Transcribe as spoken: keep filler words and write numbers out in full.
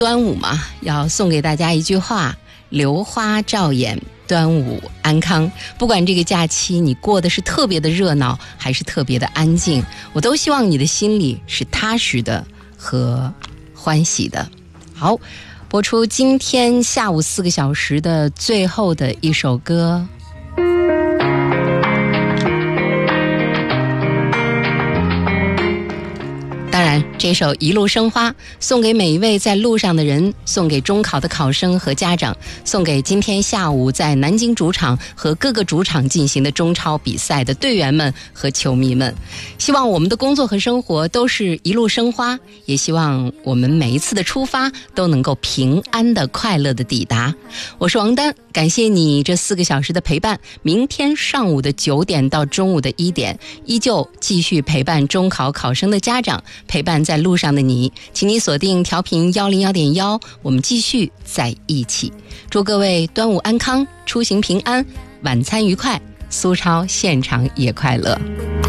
端午嘛，要送给大家一句话：榴花照眼，端午安康。不管这个假期你过的是特别的热闹，还是特别的安静，我都希望你的心里是踏实的和欢喜的。好，播出今天下午四个小时的最后的一首歌。当然，这首《一路生花》送给每一位在路上的人，送给中考的考生和家长，送给今天下午在南京主场和各个主场进行的中超比赛的队员们和球迷们。希望我们的工作和生活都是一路生花，也希望我们每一次的出发都能够平安的、快乐的抵达。我是王丹，感谢你这四个小时的陪伴。明天上午的九点到中午的一点，依旧继续陪伴中考考生的家长，陪伴在路上的你，请你锁定调频幺零幺点幺，我们继续在一起。祝各位端午安康，出行平安，晚餐愉快，苏超现场也快乐。